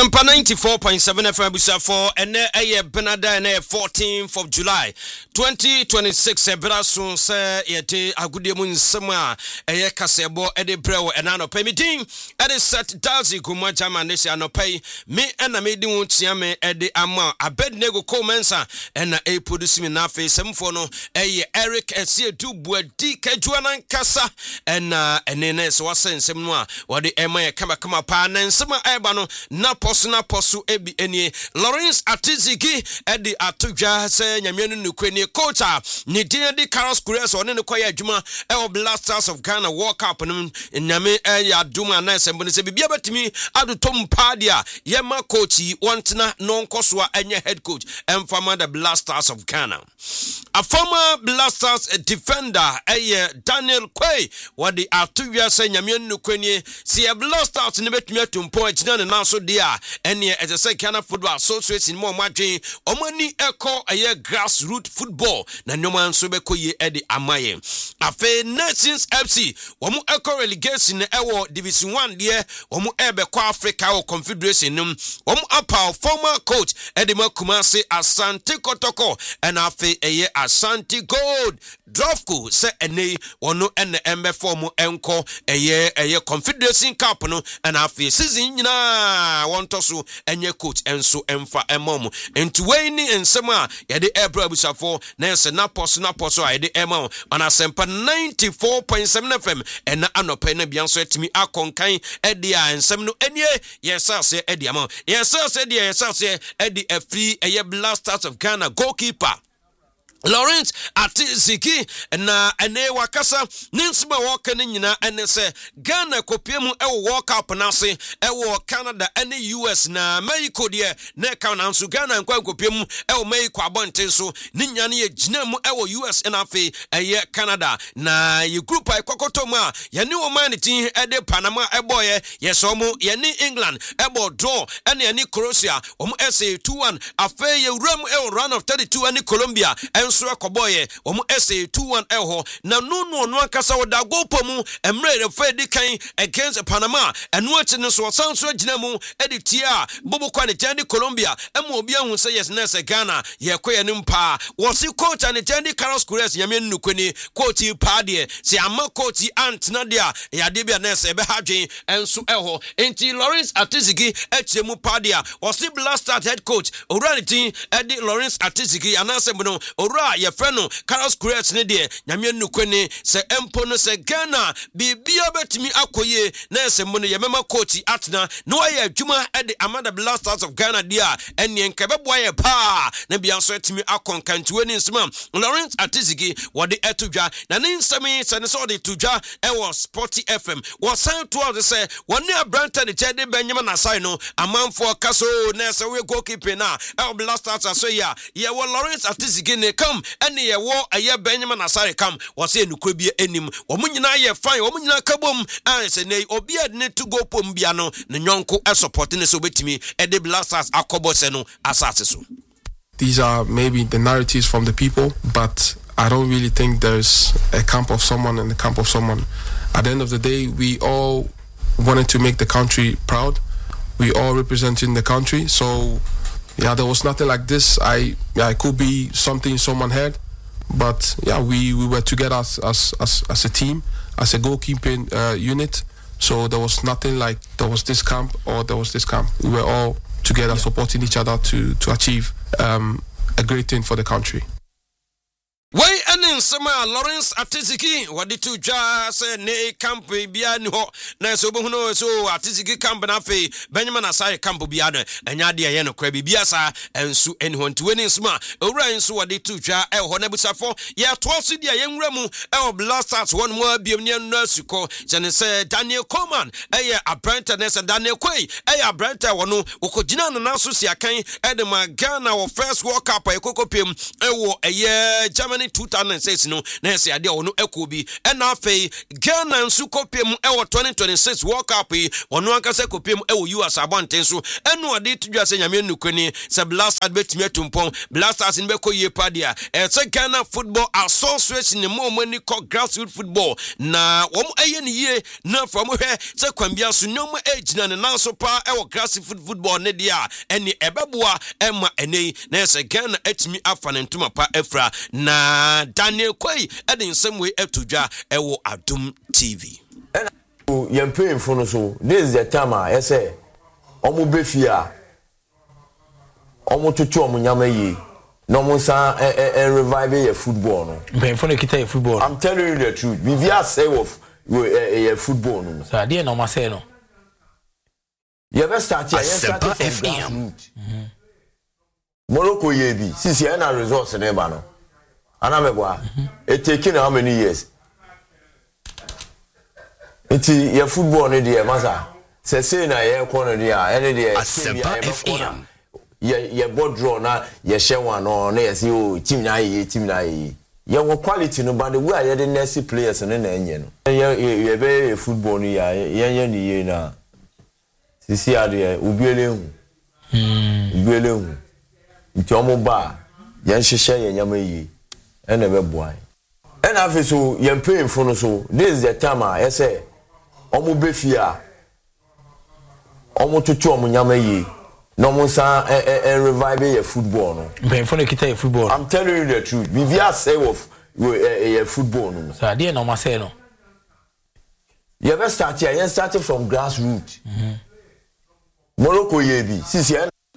Mpa 94.7 FM Busafo ene eye Benada ene 14th of July 2026 ebraso se yete agude mu nsem a eye kasebo ede brewo enano pemidin ede set dazi guma jama nesi anopai me ena me di wontia me ede ama Abednego Komensa ena e produce me na fe semfo no eye Eric Esiedu Buadi Kajuanan kasa ena enene so wasensem no a wode ema ye kama pa na nsem a eba no na posu ebi enie Lawrence Atizigi edi atudwa se nyamenu nukweni coach ni din di Carlos Queiroz one ne koya adwuma e Blasters of Ghana World Cup no nyame ya aduma na sembo ne se bibia betimi adotom padia yema coach wontena no nkoso enye head coach emfama the Blasters of Ghana. A former Blasters defender Daniel Quay wadi atudwa se nyamenu nukweni si Blasters ne betimi atumpo agina ne naso dia ene as a say Ghana Football Association mo madwen omani eko grassroots football na nyoma nso bekoye edi amaye afe Nations FC womu eko relegation ewo Division 1 de womu ebeko Africa o Confederation num womu apa former coach edi Kumasi Asante Kotoko and afe Asante Gold Drovko se ene wono ene embe form enko Confederation Cup no and afe season nyina wontoso enye coach enso emfa emom enti weini ensema yede ebra busafo na yese na poso yede emom on asempa 94.7 FM ena anope na bianso etimi akonkan ede a ensem no enie yesase ede amom yesase ede afri Blasters of Ghana goalkeeper Lawrence Atizigi na ene wakasa ninsima woka ne nyina ene se Ghana kopiemu ewo World Cup na se ewo Canada ene US na Mexico de na ka na nso Ghana nkwa kopiemu ewo Mexico abonte so ne nyane ye ginam ewo US na afi Canada na ye group ai kokotom a ye ne omanity ede Panama eboye ye so mo ye ne England ebo draw ene ye ne Croatia omo SA 2-1 afi ye ram ewo round of 32 ene Colombia so akoboye omu SA 2-1 eho na no akasa woda gopo mu emre refa di kan against Panama enu achi ne so sanso agina mu editia bobo kwa ne tandi Colombia emu obi ahu say yes na se Ghana ye koye ne mpa wo si coach ne tandi Carlos Queiroz nyame nnukweni coach pa de se ama coach Antna dia ya de bia na se be hadwen enso eho enti Lawrence Atizigi echemu pa dia wo si Blasters head coach oranitin edi Lawrence Atizigi anase no ora ye freno Carlos Queiroz ne de nyame nnukweni se empo no se Ghana bibia betimi akoye na se mo no ye mema coach Atna no aye adwuma ede Amanda Blasters of Ghana dia ene nkebebo aye pa na bia so etimi akonkantuwe ni nsema Lawrence Atizigi wode etudwa na ne nsemi se ne so de tudwa ewo Sporty FM wo san to de se woni abranta de chede benyama na sai no amanfo kaso na se we goalkeeper na el Blasters aso ya ye wo Lawrence Atizigi ne kam ene ye wo aye benyama na sai kam wo se enukro bi enim wo munyina ye fine wo munyina kabom an se ne obi ade ne to go pom bia no ne nyonko e support ne so betimi e de Blasters akobo se no asase so. These are maybe the narratives from the people, but I don't really think there's a camp of someone and a camp of someone. At the end of the day, we all wanted to make the country proud. We all representing the country. So, yeah, there was nothing like this. It could be something someone heard, but yeah, we were together as a team, as a goalkeeping unit. So there was nothing like there was this camp or there was this camp. We were all together supporting each other to achieve a great thing for the country. Why enen sama Lawrence Atizigi wadi to se ne camp bia ni ho na so bo huno so Atizigi camp na fe Benjamin Asai camp bia no enya de ye no kwa bia sa ensu eni ho ntiweni nsuma owura ensu wadi to ho na busafo ye to so dia ye nwura mu Blasters one more biem ne no asuko jene se Daniel Coleman abranta ne se Daniel Quay abranta wono okogina na so siakan edema Ghana wo first World Cup ekokopiem Germany 2006 2026 no na se ade ono ekobi na afei Ghana nsu kopiem 2026 World Cup yi ono ankasa kopiem US abonten so eno ade tudwa se nyame nukuni se Blasters betimi atumpon Blasters ni beko ye padia se Ghana Football Association ni mo ni ko grassroots football na wom aye ni ye na from hwe se kwambia so nyom agina ne nanso pa grassroots football ne dia eni ebeboa ema enei na se Ghana atimi afa ne ntuma pa efra na Daniel Kwai edin semwe etudwa ewo Adum TV yem paying for no so this is the time I say omo befia omo tutu omo nyama yi no mo san revive your football no paying for no kita your football. I'm telling you the truth we say of your football no so dey no ma say no you ever start here start from grassroots Morocco yebi since you na results na ba no anamegwa it taking how many years Iti your football ne dey masa say na ye corner dey any dey FM ye board draw na ye share one no na ye say oh team na ye wo quality no but the way ye the next players no na enye no ye be football no ye ni ye na sisi ade ubiele hu nti omo ba ye nhihye ye nyama yi ena be boy ena afi so ye paying for no so this is the time I say omo befia omo tutu omo nyama yi no mo san revive your football no paying for no kita your football. I'm telling you the truth we say of your football no so dey no ma say no you ever start here you started from grassroots Morocco yebi since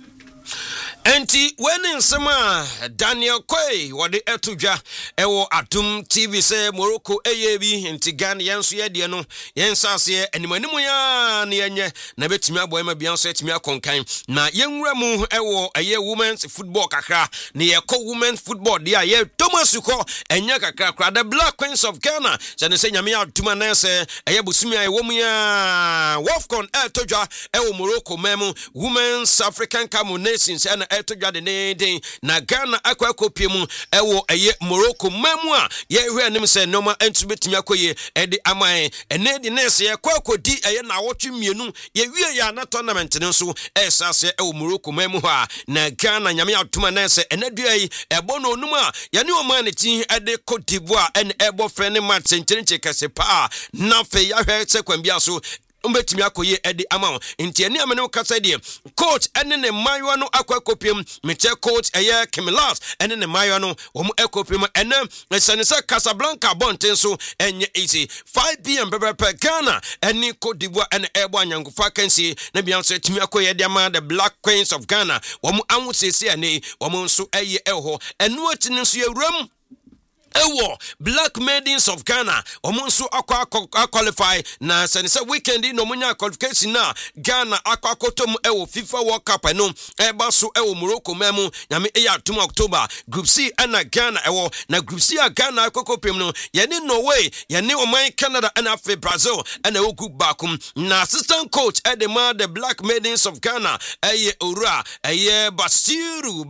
Enti when nsema Daniel Kwai wode etudwa ewo Adum TV say Morocco eyebi enti Ghana yenso ye de no yensase animanimu ya na yenye na betimi aboy ma bianso etimi akonkan na yenwura mu ewo eye women's football kakra na ye ko women's football dia ye Thomas ko enya kakra kra the Black Queens of Ghana se se nyame aduma na se eye bosumi aye womu ya Wafcon etudwa ewo Morocco memu Women's African Cup Nations and etodwa de ne na Ghana akwakopiemu ewo eye Morocco memu a ye hwe anim se noma entu betimi akoye ede aman ene de nese ye kwakodi eye na wotwe mienu ye wie ya na tournament ne so esase ewo Morocco memu ha na Ghana nyame atuma nese ene dua yi ebo no onum a ye ne oman ne ti ede Cote d'Ivoire ene ebo frene match ntinche kese pa na fe ya hwe se kwambia so umbetimi akoye edi ama nti eni amene ukasa die coach ene ne mayo no akwakopiem meche coach eye Kimilas ene ne mayo no wo mu ekopiem ene esanisa Casablanca bonten so enye easy 5 PM per Ghana eni Cote d'Ivoire ene ebo anyangufa kansi na bianso etimi akoye edi ama the Black Queens of Ghana wo mu anwusese ene wo mu nso eye eho enu atini so yewram ewo Black Maidens of Ghana omunsu akwa qualify na sense weekend no munya qualification na Ghana akwa kotom ewo FIFA World Cup no eba so ewo Morocco memu nyame eya 2 October Group C na Ghana ewo na Group C a Ghana akokopem no yene Norway yene oman Canada and afi Brazil and ewo group bakum na assistant coach edema the Black Maidens of Ghana eye Ora eye Basiru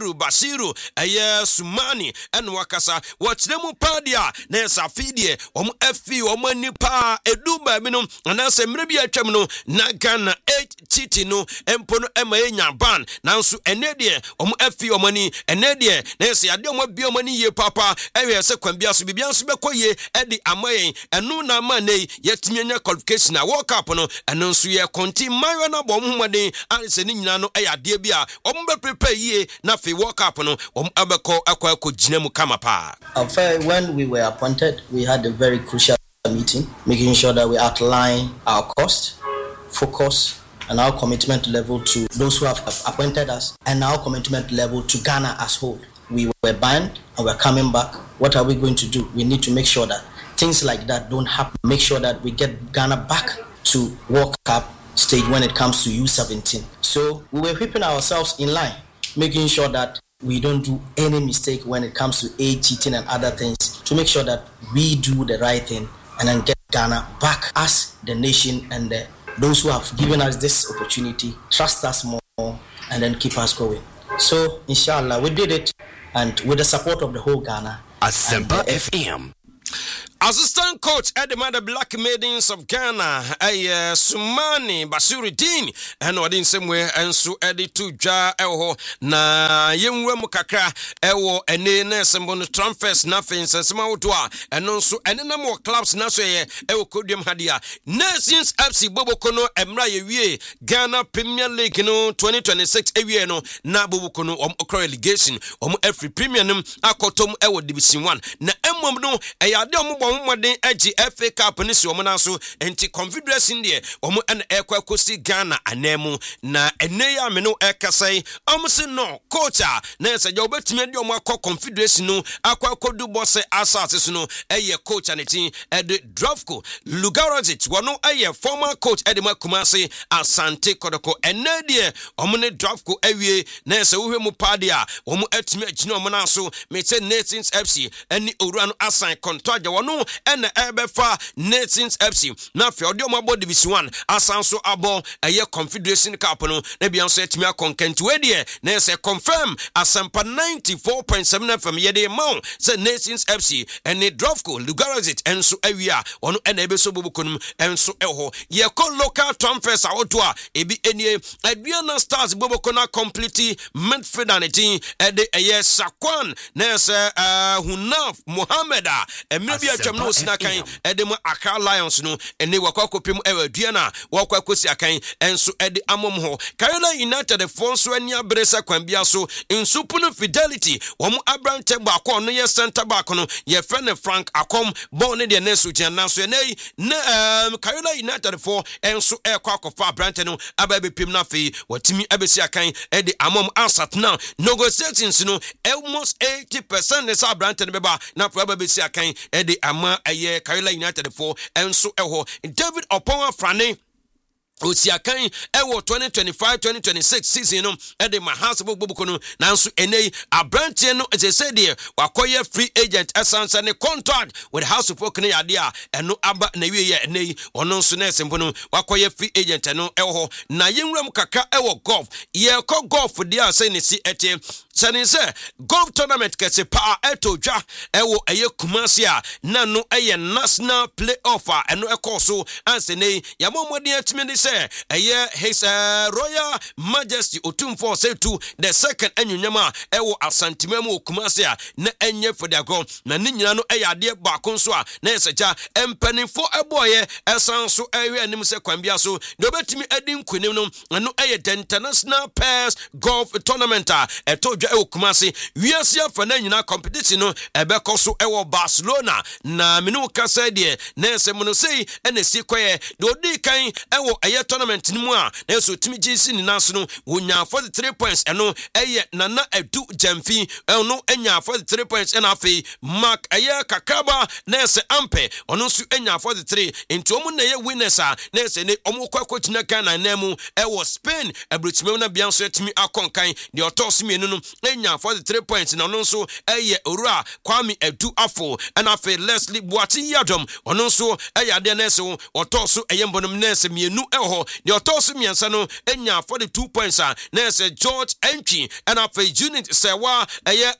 eye Sumani and Wakasa watch them padia na safidie FV nipa eduba bi no na se mre bi atwam no na Ghana 8 titi no empo no ema enya ban nanso ene de FV omani ene de na se ade bi omani ye papa ewe se kwambia so bibia so bekoye edi amayen enu na ma nei yetimi nya qualification na World Cup no eno nso ye konti mayo na bom homaden anse ni nyina no ade bi a be prepare ye na fe World Cup no abeko akwa gina mu kama pa. When we were appointed, we had a very crucial meeting, making sure that we outline our cost, focus, and our commitment level to those who have appointed us, and our commitment level to Ghana as whole. We were banned and we're coming back. What are we going to do? We need to make sure that things like that don't happen. Make sure that we get Ghana back to World Cup stage when it comes to U17. So we were whipping ourselves in line, making sure that we don't do any mistake when it comes to age cheating and other things, to make sure that we do the right thing and then get Ghana back as the nation and those who have given us this opportunity trust us more and then keep us going. So inshallah we did it, and with the support of the whole Ghana, Asempa FM. Assistant coach at the Black Maidens of Ghana, Sumani Basiruddin, and Odin somewhere, and so added to Ja Eho, na Yemwe Mukakra, Ewo, and Nesambon transfers nothing, and Samautua, and also and no more clubs, Nasoye, Ewo Kodium Hadia, Nations FC Bobokono, Emra Ghana Premier League, 2026, Eviano, Nabukono, Okra relegation, every premium, Akotom Ewo Division 1, na Emono, Ayadom. Modern edge FA Cup ni si omuna so enti confederation de omo en ekwa kosi Ghana anemu na ene ya me no ekasai omse no coach na se je obetime de omo akọ confederation no akwa kodu boss asase so no eye coach aneti ede Drovko Lugarodzic wono eye former coach Edema Kumasi Asante Kodoko ene de omo ne Drovko awie na se wo hwemu pade a omo atime agina omo na so me say Nations FC eni owura no assign contract wono and Ebefa Nations FC. Now, for the Mabo Division 1, Asanso Abo, a year Confederation Cup, no, maybe on set me a content to Eddie, Nessa confirm Asampa 94.7 from Yede Mount, said Nations FC, and they Drovko, Lugarodzic, and so Avia, on an Ebeso Bukunum, and so Eho. Ye call local transfers out to Ebi Enye, Adriana Stars Bobokona completely midfielder at the Ayer Sakwan, Nessa Hunaf Mohameda, and maybe a no snakan edema Accra Lions no ene wakokopem ewaduana wakokosi akan enso ede amom ho Kayole United the fonso ania bresa kwambia so insupuno Fidelity womu abrante baako no ye center back no ye friend Frank Akom ball ne de nesu tiana so nei Kayole United for enso ekwakofa abrante no ababepem na fe watimi abesi akan ede amom asat now negotiations no almost 80% is abrante ne beba na for ababesi akan ede ama aye Kayole United for enso eho David Opon Frane Osiakan ewo 2025-2026 season no ede mahasebo bobukono nanso enei abrante no say there wakoye free agent essence ne contract with House of Oak ne yade a eno aba na wiye enei ono nso na esempo no wakoye free agent no ewo na yenwram kaka ewo golf ye ko golf dia say ne si ete sani se golf tournament kese pa etodwa ewo eye Kumasi a na no eye national playoff a eno ekoso ansene yamomodi atimi his Royal Majesty Otumfo say to the second enyunyama ewo asantimemu Kumasi a na enye for their goal na ni nyina no eyade baako nso a na eseja empanifo eboye esanso ewe anim se kwambia so de obetimi edi nkunim no no eye the international pairs golf tournament a etodwa ewo Kumasi wiase afa na nyina competition no ebekoso ewo Barcelona na menu kasa de na esem no sei ene si kwaye de odi kan ewo eye tournament ni mu a na so timi GC ni naso no wonya 43 points eno eye nana edu jamfi eno enya 43 points ena afi mark eye kakaba na se ampe ono so enya 43 enti omu na ye winners a na se ne omu kwakotina Ghana na mu ewo Spain abrochime na bia so timi akonkan de otos mienu no enya 43 points na ono so eye Owura Kwame Edu Afo ena afi Leslie Boati Yadom ono so eye ade na se otoso eye mbonom na se mienu eho the otoso miensa no enya 42 points a na se George Entry and afa unit sewa eye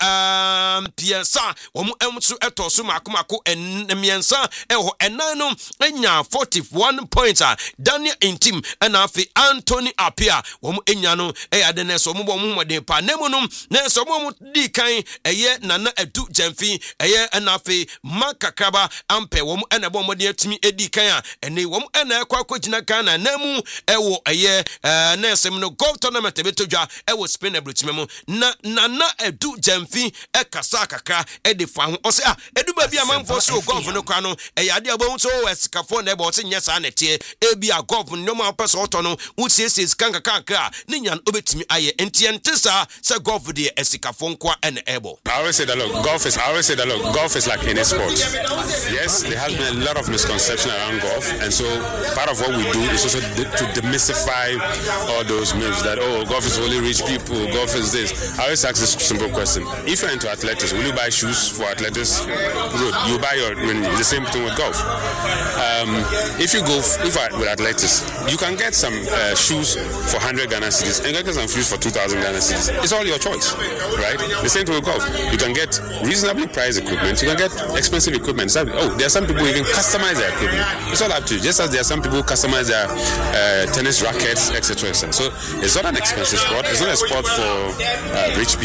piensa omu emso etoso makomako miensa eho enan no enya 41 points a Daniel Intim and afa Anthony Apia omu enya no ade na so omu modern pa nemu no na so omu di kan eye nana edu jamfi eye na afa Makakaba ampe omu ena bo modern timi edi kan a ene omu ena kwakogina Ghana nemu ewo eye na esem no golf tournament betodwa ewo Spain abrochimemo na edu jamfi ekasa kaka ede fa ho o se edu ba bia manfo so golf no kwa no eyade abon so esikafo na ebe o se nyesa na tie ebi a golf no ma person oto no wusiesi skanka kaka ni nyan obetimi aye entientesa se golf de esikafo nkwa ene ebo. I always say that look, golf is like any sport. Yes, there has been a lot of misconception around golf, and so part of what we do is also also to demystify all those myths that, oh, golf is only rich people, golf is this. I always ask this simple question. If you're into athletics, will you buy shoes for athletics? Good. You buy the same thing with golf. If with athletics, you can get some shoes for 100 Ghana cedis and you can get some shoes for 2,000 Ghana cedis. It's all your choice, right? The same thing with golf. You can get reasonably priced equipment. You can get expensive equipment. There are some people who even customize their equipment. It's all up to you. Just as there are some people who customize their tennis rackets, etc. So it's not an expensive sport. It's not a sport for rich people.